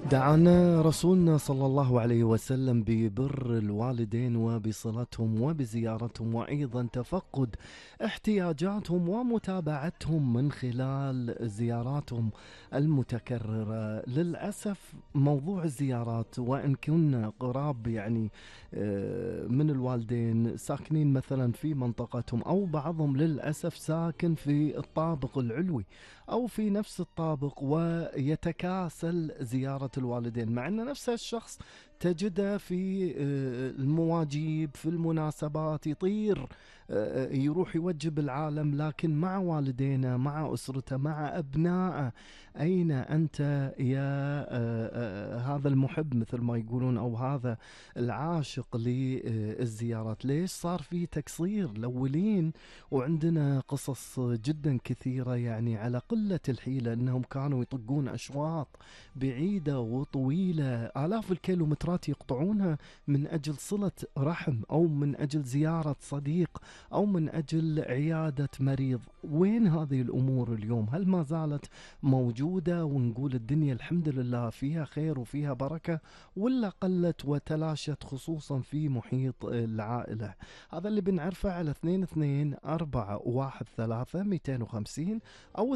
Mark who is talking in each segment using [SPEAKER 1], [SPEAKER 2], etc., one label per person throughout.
[SPEAKER 1] دعانا رسولنا صلى الله عليه وسلم ببر الوالدين وبصلتهم وبزيارتهم وأيضا تفقد احتياجاتهم ومتابعتهم من خلال زياراتهم المتكررة. للأسف موضوع الزيارات وإن كنا قراب من الوالدين ساكنين مثلا في منطقتهم أو بعضهم للأسف ساكن في الطابق العلوي أو في نفس الطابق ويتكاسل زيارة الوالدين، مع أن نفس الشخص تجده في المواجيب في المناسبات يطير، يروح يوجب العالم، لكن مع والدينا مع أسرته مع أبنائه أين أنت يا هذا المحب مثل ما يقولون أو هذا العاشق للزيارات؟ ليش صار في تقصير الأولين؟ وعندنا قصص جدا كثيرة يعني على قلة الحيلة أنهم كانوا يطقون أشواط بعيدة وطويلة آلاف الكيلومترات يقطعونها من أجل صلة رحم أو من أجل زيارة صديق أو من أجل عيادة مريض. وين هذه الأمور اليوم؟ هل ما زالت موجودة ونقول الدنيا الحمد لله فيها خير وفيها بركة، ولا قلت وتلاشت خصوصا في محيط العائلة؟ هذا اللي بنعرفه على 22 4 1 3 250 أو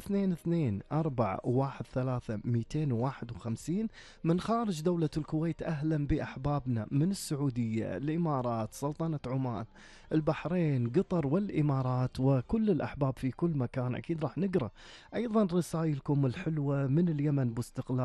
[SPEAKER 1] 22 4 1 3 251 من خارج دولة الكويت. أهلا بأحبابنا من السعودية، الإمارات، سلطنة عمان، البحرين، قطر والإمارات، وكل الأحباب في كل مكان. أكيد راح نقرأ أيضا رسائلكم الحلوة من اليمن باستقلال